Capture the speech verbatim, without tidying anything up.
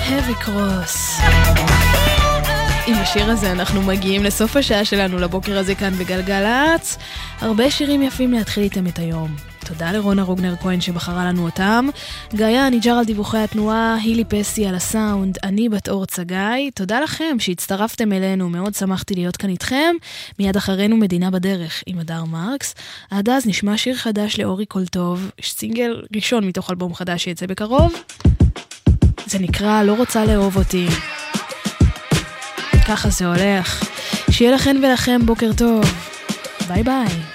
Heavy Cross. עם השיר הזה אנחנו מגיעים לסוף השעה שלנו לבוקר הזה כאן בגלגלץ. הרבה שירים יפים להתחיל איתם את היום. תודה לרונה רוגנר כהן שבחרה לנו אותם. גאיה ניג'ר על דיווחי התנועה, הילי פסי על הסאונד, אני בת אור צגאי. תודה לכם שהצטרפתם אלינו, מאוד שמחתי להיות כאן איתכם. מיד אחרינו מדינה בדרך עם הדר מרקס. עד אז נשמע שיר חדש לאורי קולטוב, סינגל ראשון מתוך אלבום חדש שיצא בקרוב. זה נקרא לא רוצה לאהוב אותי. ככה זה הולך. שיהיה לכן ולכם בוקר טוב. ביי ביי.